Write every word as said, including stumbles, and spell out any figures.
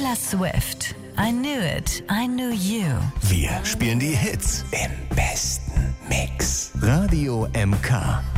Taylor Swift. I knew it, I knew you. Wir spielen die Hits im besten Mix. Radio M K.